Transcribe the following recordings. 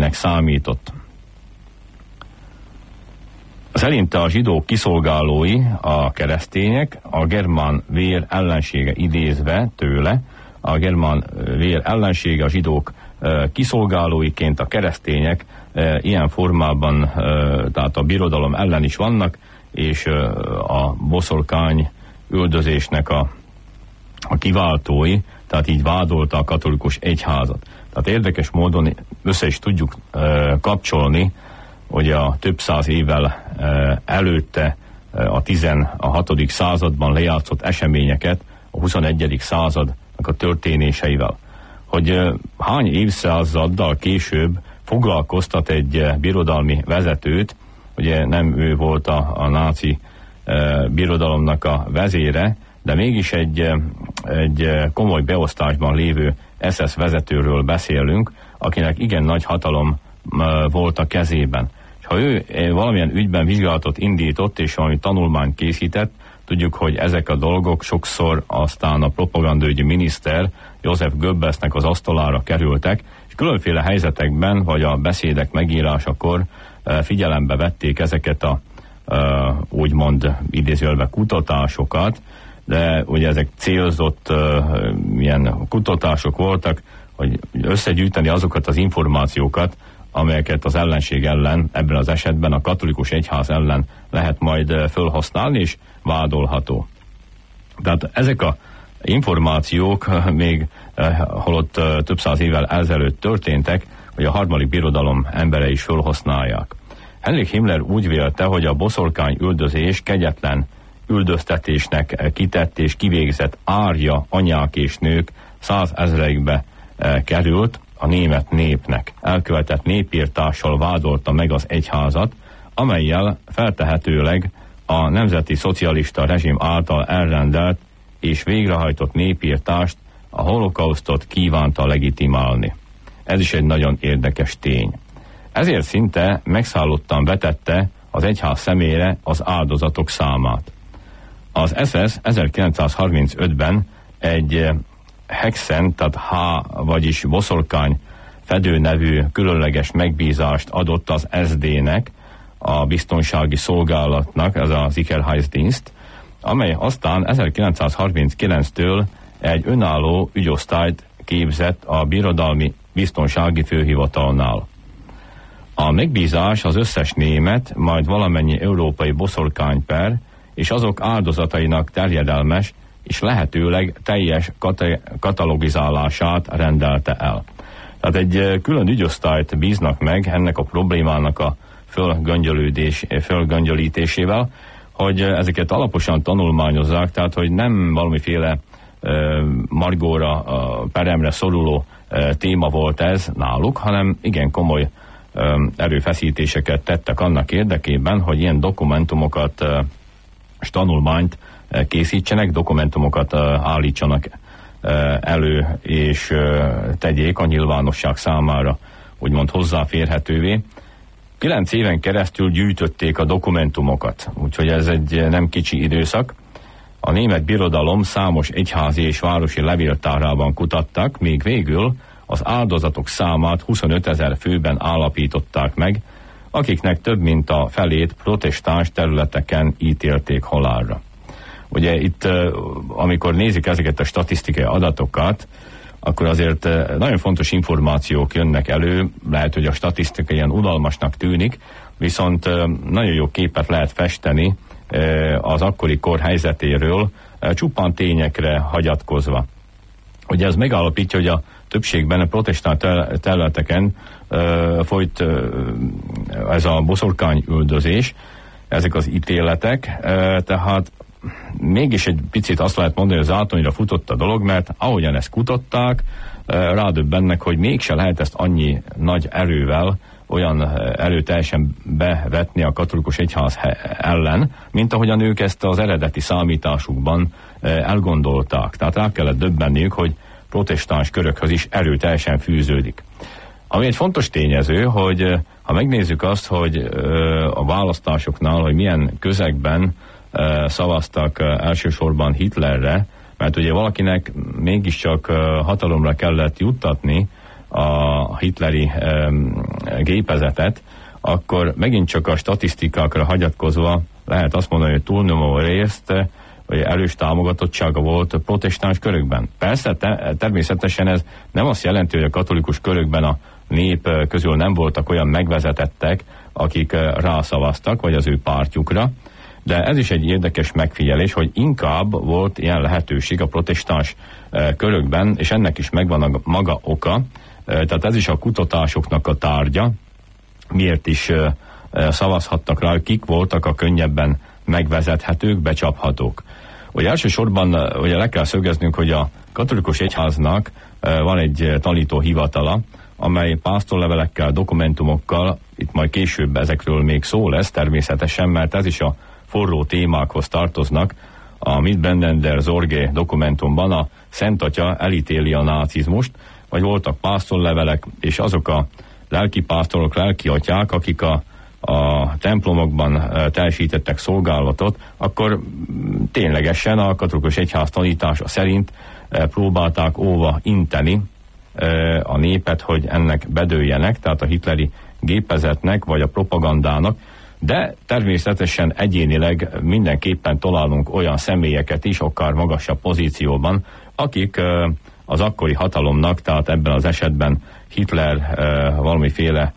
tettnek számított. Szerinte a zsidók kiszolgálói, a keresztények, a germán vér ellensége idézve tőle, a germán vér ellensége, a zsidók kiszolgálóiként a keresztények ilyen formában, tehát a birodalom ellen is vannak, és a boszorkány üldözésnek a kiváltói, tehát így vádolta a katolikus egyházat. Tehát érdekes módon össze is tudjuk kapcsolni, hogy a több száz évvel előtte a 16. században lejátszott eseményeket a 21. századnak a történéseivel. Hogy hány évszázaddal később foglalkoztat egy birodalmi vezetőt, ugye nem ő volt a náci birodalomnak a vezére, de mégis egy komoly beosztásban lévő SS vezetőről beszélünk, akinek igen nagy hatalom volt a kezében. És ha ő valamilyen ügyben vizsgálatot indított, és valami tanulmányt készített, tudjuk, hogy ezek a dolgok sokszor aztán a propagandőgyi miniszter József Goebbelsnek az asztalára kerültek, és különféle helyzetekben, vagy a beszédek megírásakor figyelembe vették ezeket a úgymond idézőjelbe kutatásokat, de ugye ezek célzott ilyen kutatások voltak, hogy összegyűjteni azokat az információkat, amelyeket az ellenség ellen, ebben az esetben a katolikus egyház ellen lehet majd felhasználni, és vádolható. Tehát ezek a információk még holott több száz évvel ezelőtt történtek, hogy a harmadik birodalom embere is felhasználják. Heinrich Himmler úgy vélte, hogy a boszorkány üldözés kegyetlen üldöztetésnek kitett és kivégzett árja anyák és nők 100 000-ekbe került a német népnek. Elkövetett népírtással vádolta meg az egyházat, amellyel feltehetőleg a nemzeti szocialista rezsim által elrendelt és végrehajtott népírtást, a holokausztot kívánta legitimálni. Ez is egy nagyon érdekes tény. Ezért szinte megszállottan vetette az egyház szemére az áldozatok számát. Az SS 1935-ben egy Hexen, tehát vagyis boszorkány fedő nevű különleges megbízást adott az SD-nek, a biztonsági szolgálatnak, ez a Sicherheitsdienst, amely aztán 1939-től egy önálló ügyosztályt képzett a birodalmi biztonsági főhivatalnál. A megbízás az összes német, majd valamennyi európai boszorkányper és azok áldozatainak terjedelmes és lehetőleg teljes katalogizálását rendelte el. Tehát egy külön ügyosztályt bíznak meg ennek a problémának a fölgöngyölítésével, hogy ezeket alaposan tanulmányozzák, tehát hogy nem valamiféle margóra, peremre szoruló téma volt ez náluk, hanem igen komoly erőfeszítéseket tettek annak érdekében, hogy ilyen dokumentumokat és tanulmányt készítsenek, dokumentumokat állítsanak elő, és tegyék a nyilvánosság számára úgymond hozzáférhetővé. 9 éven keresztül gyűjtötték a dokumentumokat, úgyhogy ez egy nem kicsi időszak. A német birodalom számos egyházi és városi levéltárában kutattak, még végül az áldozatok számát 25 000 főben állapították meg, akiknek több mint a felét protestáns területeken ítélték halálra. Ugye itt, amikor nézik ezeket a statisztikai adatokat, akkor azért nagyon fontos információk jönnek elő, lehet, hogy a statisztika ilyen unalmasnak tűnik, viszont nagyon jó képet lehet festeni az akkori kor helyzetéről, csupán tényekre hagyatkozva. Ugye ez megállapítja, hogy a többségben a protestáns területeken folyt ez a boszorkány üldözés, ezek az ítéletek, tehát mégis egy picit azt lehet mondani, hogy az átonyra futott a dolog, mert ahogyan ezt kutatták, rádöbbennek, hogy mégse lehet ezt annyi nagy erővel, olyan erőteljesen bevetni a katolikus egyház ellen, mint ahogyan ők ezt az eredeti számításukban elgondolták. Tehát rá kellett döbbenniük, hogy protestáns körökhöz is erőteljesen fűződik. Ami egy fontos tényező, hogy ha megnézzük azt, hogy a választásoknál, hogy milyen közegben szavaztak elsősorban Hitlerre, mert ugye valakinek mégiscsak hatalomra kellett juttatni a hitleri gépezetet, akkor megint csak a statisztikákra hagyatkozva lehet azt mondani, hogy túlnyomó részt vagy erős támogatottsága volt a protestáns körökben. Persze, természetesen ez nem azt jelenti, hogy a katolikus körökben a nép közül nem voltak olyan megvezetettek, akik rászavaztak, vagy az ő pártjukra, de ez is egy érdekes megfigyelés, hogy inkább volt ilyen lehetőség a protestáns körökben, és ennek is megvan a maga oka, tehát ez is a kutatásoknak a tárgya, miért is szavazhattak rá, kik voltak a könnyebben megvezethetők, becsaphatók. Ugye elsősorban ugye le kell szögeznünk, hogy a katolikus egyháznak van egy tanítóhivatala, amely pásztorlevelekkel, dokumentumokkal, itt majd később ezekről még szó lesz természetesen, mert ez is a forró témákhoz tartoznak. A Mitbranden der Sorge dokumentumban a Szent Atya elítéli a nácizmust, vagy voltak pásztorlevelek, és azok a lelkipásztorok, lelkiatyák, akik a templomokban teljesítettek szolgálatot, akkor ténylegesen a katolikus egyház tanítása szerint próbálták óva inteni a népet, hogy ennek bedőljenek, tehát a hitleri gépezetnek, vagy a propagandának, de természetesen egyénileg mindenképpen találunk olyan személyeket is, akár magasabb pozícióban, akik az akkori hatalomnak, tehát ebben az esetben Hitler valamiféle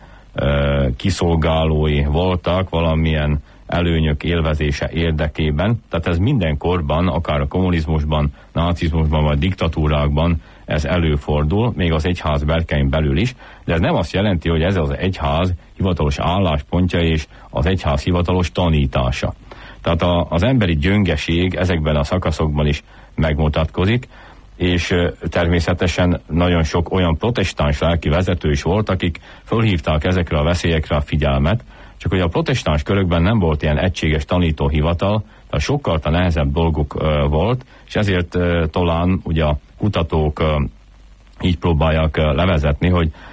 kiszolgálói voltak valamilyen előnyök élvezése érdekében. Tehát ez mindenkorban, akár a kommunizmusban, nácizmusban vagy diktatúrákban ez előfordul, még az egyház berkein belül is, de ez nem azt jelenti, hogy ez az egyház hivatalos álláspontja és az egyház hivatalos tanítása. Tehát az emberi gyöngeség ezekben a szakaszokban is megmutatkozik, és természetesen nagyon sok olyan protestáns lelki vezető is volt, akik fölhívták ezekre a veszélyekre a figyelmet, csak hogy a protestáns körökben nem volt ilyen egységes tanítóhivatal, tehát sokkal nehezebb dolguk volt, és ezért talán ugye a kutatók így próbálják levezetni,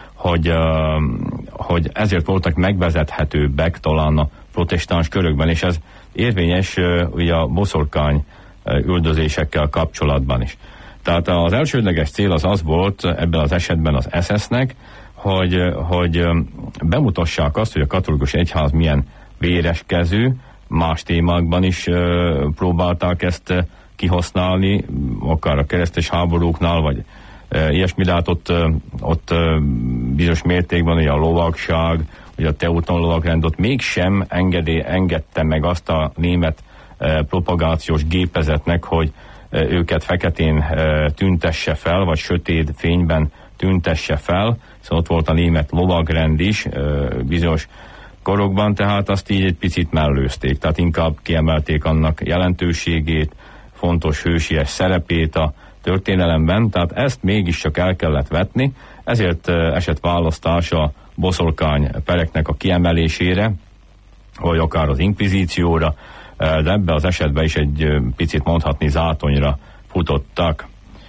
hogy ezért voltak megvezethetőbbek talán a protestáns körökben, és ez érvényes ugye a boszorkány üldözésekkel kapcsolatban is. Tehát az elsődleges cél az volt ebben az esetben az SS-nek, hogy bemutassák azt, hogy a katolikus egyház milyen véreskező, más témákban is próbálták ezt kihasználni, akár a keresztes háborúknál, vagy ilyesmi, de ott bizonyos mértékben ugye a lovagság, ugye a teuton lovagrend ott mégsem engedte meg azt a német propagációs gépezetnek, hogy őket feketén tüntesse fel, vagy sötét fényben tüntesse fel, szóval ott volt a német lovagrend is bizonyos korokban, tehát azt így egy picit mellőzték, tehát inkább kiemelték annak jelentőségét, fontos hősies szerepét a történelemben, tehát ezt mégiscsak el kellett vetni, ezért esett választás a boszorkány pereknek a kiemelésére, vagy akár az inkvizícióra, de ebben az esetben is egy picit mondhatni zátonyra futottak.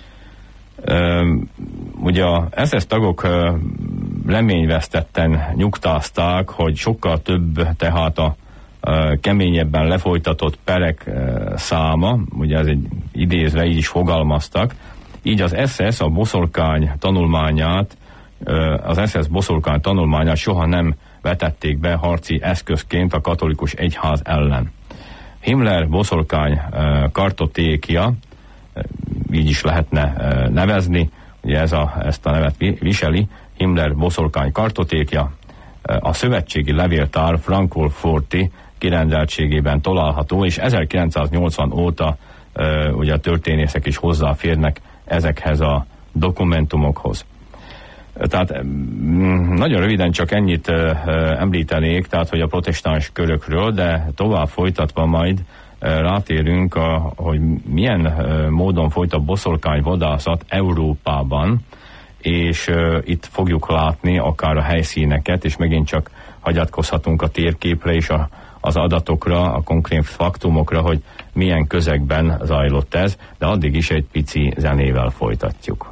Ugye a SS tagok reményvesztetten nyugtázták, hogy sokkal több tehát a keményebben lefolytatott perek száma, ugye ez egy idézve így is fogalmaztak, így az SS a boszorkány tanulmányát, az SS boszorkány tanulmányát soha nem vetették be harci eszközként a katolikus egyház ellen. Himmler boszorkány kartotékja, így is lehetne nevezni, ugye ezt a nevet viseli, Himmler boszorkány kartotékja, a szövetségi levéltár Frankfurti kirendeltségében található, és 1980 óta ugye a történészek is hozzáférnek ezekhez a dokumentumokhoz. Tehát nagyon röviden csak ennyit említenék, tehát hogy a protestáns körökről, de tovább folytatva majd rátérünk, hogy milyen módon folyt a boszorkányvadászat Európában, és itt fogjuk látni akár a helyszíneket, és megint csak hagyatkozhatunk a térképre és az adatokra, a konkrét faktumokra, hogy milyen közegben zajlott ez, de addig is egy pici zenével folytatjuk.